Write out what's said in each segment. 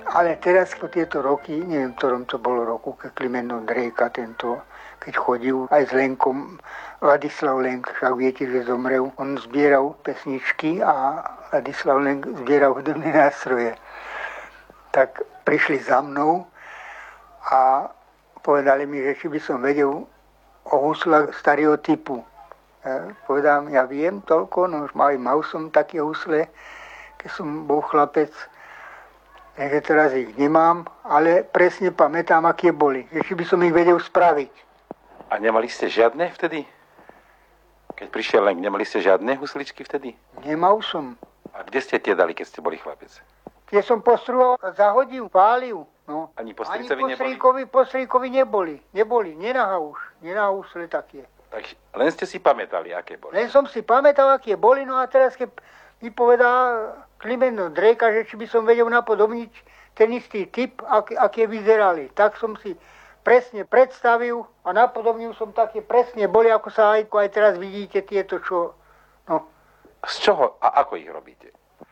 Ale teraz po tieto roky, neviem, v ktorom to bolo roku, keď Klimeno Drejka tento, keď chodil aj s Lenkom, Ladislav Lenk, však viete, že zomrel. On zbieral pesničky a Ladislav Lenk zbieral hudobné nástroje. Tak prišli za mnou a povedali mi, že či by som vedel o huslách starého typu. Ja povedám, ja viem toľko, no už mal som také husle, keď som bol chlapec, takže teraz ich nemám, ale presne pamätám, aké boli. Že či by som ich vedel spraviť. A nemali ste žiadne vtedy? Keď prišiel Lenk, nemali ste žiadne husličky vtedy? Nemal som. A kde ste tie dali, keď ste boli chlapec? Tie som postruhol, zahodil, pálil. No. Ani po strýcovi po strýkovi neboli. Neboli, nenaha husle také. Takže len ste si pamätali, aké boli. Len som si pamätal, aké boli, no a teraz keď mi povedal Klimeno Drejka, že či by som vedel napodobniť ten istý typ, aké vyzerali. Tak som si presne predstavil a napodobnil som také presne boli, ako sa aj teraz vidíte tieto, čo... No. Z čoho a ako ich robíte?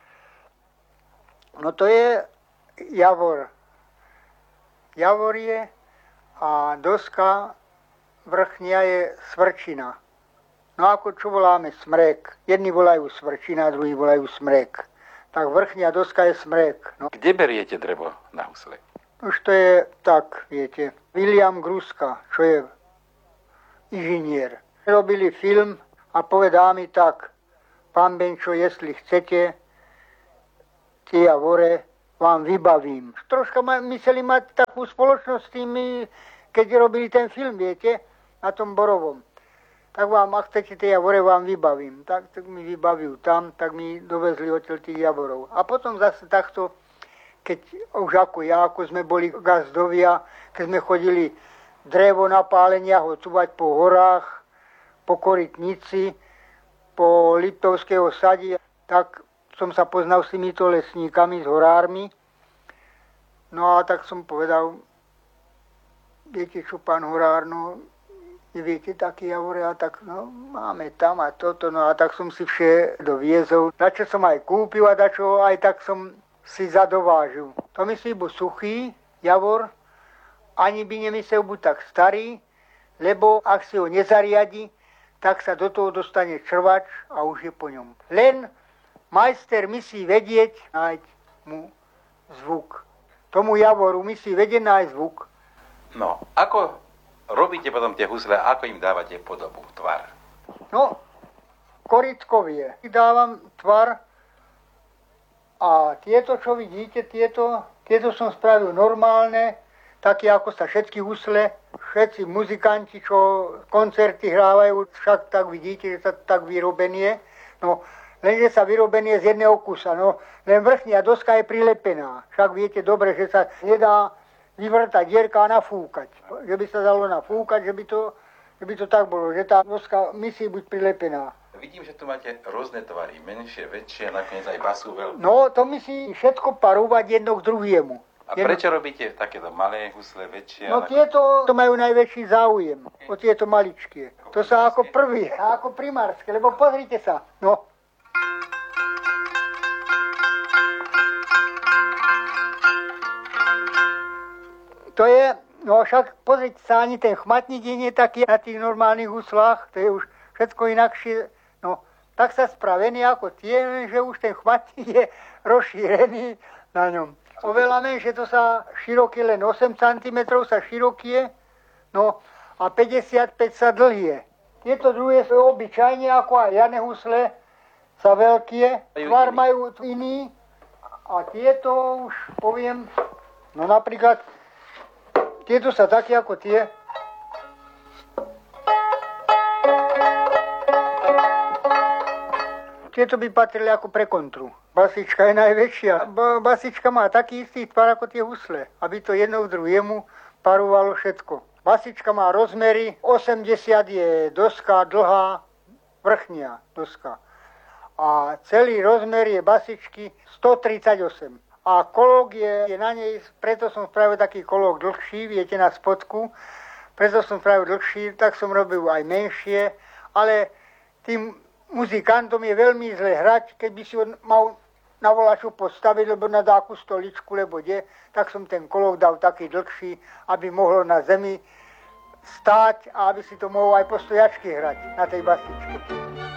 No to je javor. Javor je a doska vrchnia je svrčina. No ako čo voláme smrek. Jedni volajú svrčina, druhí volajú smrek. Tak vrchnia doska je smrek. No. Kde beriete drevo na husle? Už to je tak, viete. William Gruska, čo je inžinier. Robili film a povedá mi tak, pán Benčo, jestli chcete, tie javore vám vybavím. Troška mysleli mať takú spoločnosť s tými, keď robili ten film, viete, na tom Borovom. Tak vám, ak chcete tie javore, vám vybavím. Tak mi vybavil tam, tak mi dovezli odtiaľ tých javorov. A potom zase takto, keď už ako ja, ako sme boli gazdovia, keď sme chodili drevo na pálenia, hocúvať po horách, po Korytnici, po Liptovského sadi, tak som sa poznal s týmito lesníkami, s horármi. No a tak som povedal, viete čo, pán horár, no, neviete také javore, a tak, no, máme tam a toto, no a tak som si vše doviezol. Dačo som aj kúpil a dačo aj tak som si zadovážil. To myslí buď suchý javor, ani by nemyslel buď tak starý, lebo ak si ho nezariadi, tak sa do toho dostane črvač a už je po ňom. Len majster musí vedieť nájsť mu zvuk. Tomu javoru musí vedieť nájsť zvuk. No, ako robíte potom tie husle, ako im dávate podobu, tvar? No, korytkovie. Dávam tvar a tieto, čo vidíte, tieto som spravil normálne, také ako sa všetky husle, všetci muzikanti, čo koncerty hrávajú, však tak vidíte, že sa tak vyrobenie. No, lenže sa vyrobenie z jedného kusa, no, len vrchnia doska je prilepená. Však viete dobre, že sa nedá vyvrtať dierka a nafúkať. Že by sa dalo nafúkať, že by to tak bolo, že tá doska musí byť prilepená. Vidím, že tu máte rôzne tvary, menšie, väčšie, nakoniec aj basú veľkú. No, to musí všetko parovať jedno k druhému. A prečo robíte takéto malé husle, väčšie? No tieto to majú najväčší záujem, o tieto maličkie. To sa ako prvý, ako primárske, lebo pozrite sa, no. To je, no však pozrite sa, ani ten chmatník nie je taký na tých normálnych huslách, to je už všetko inakšie, no tak sa spravený ako tie, že už ten chmatník je rozšírený na ňom. Oveľa menšie, to sa široké, len 8 cm sa široké, no a 55 sa dlhé. Tieto druhé sú obyčajne, ako aj jane husle, sa veľké, tvar majú iný a tieto už poviem, no napríklad, tieto sa také ako tie. Tieto by patrili ako pre kontru. Basička je najväčšia. Basička má taký istý tvar ako tie husle, aby to jedno k druhému parovalo všetko. Basička má rozmery, 80 je doska dlhá, vrchnia doska. A celý rozmer je basičky 138. A kológ je na nej, preto som spravil taký kológ dlhší, viete, na spodku. Preto som spravil dlhší, tak som robil aj menšie, ale tým muzikantom je veľmi zle hrať, keď by si ho mal na volaču postaviť, lebo na dáku stoličku, lebo kde, tak som ten kolok dal taký dlhší, aby mohlo na zemi stáť a aby si to mohol aj po stojačky hrať na tej basičke.